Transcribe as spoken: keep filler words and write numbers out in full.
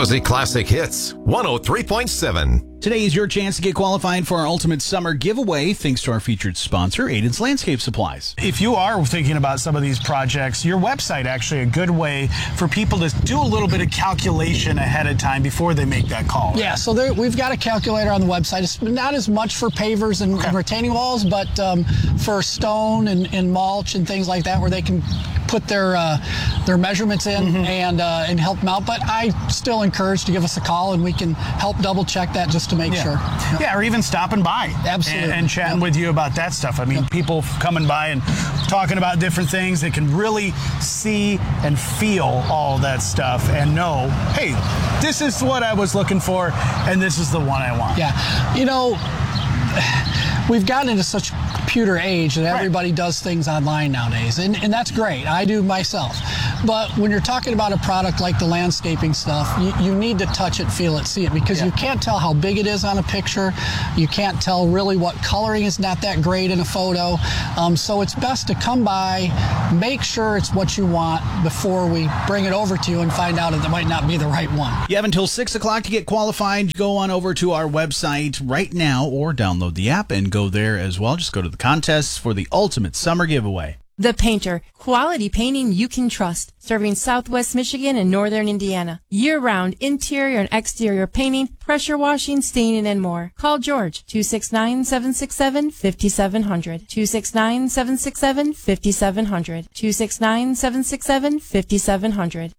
Rosie Classic Hits, one oh three point seven. Today is your chance to get qualified for our Ultimate Summer Giveaway, thanks to our featured sponsor, Aiden's Landscape Supplies. If you are thinking about some of these projects, your website actually a good way for people to do a little bit of calculation ahead of time before they make that call. Yeah, so there, we've got a calculator on the website. It's not as much for pavers and, okay. and retaining walls, but um, for stone and, and mulch and things like that, where they can put their uh, their measurements in mm-hmm. and uh, and help them out. But I still encourage to give us a call, and we can help double check that just to make yeah. sure. Yep. Yeah, or even stopping by. Absolutely. And, and chatting yep. with you about that stuff. I mean, yep. people coming by and talking about different things, they can really see and feel all that stuff and know, hey, this is what I was looking for, and this is the one I want. Yeah. You know, we've gotten into such a computer age that everybody right. does things online nowadays, and, and that's great. I do myself. But when you're talking about a product like the landscaping stuff, you, you need to touch it, feel it, see it, because yeah. you can't tell how big it is on a picture. You can't tell really what coloring is not that great in a photo. Um, so it's best to come by, make sure it's what you want before we bring it over to you and find out that it might not be the right one. You have until six o'clock to get qualified. Go on over to our website right now or download the app and go there as well. Just go to the contests for the Ultimate Summer Giveaway. The Painter, quality painting you can trust, serving Southwest Michigan and Northern Indiana. Year-round interior and exterior painting, pressure washing, staining, and more. Call George, two six nine, seven six seven, five seven zero zero, two six nine, seven six seven, five seven zero zero, two six nine, seven six seven, five seven zero zero.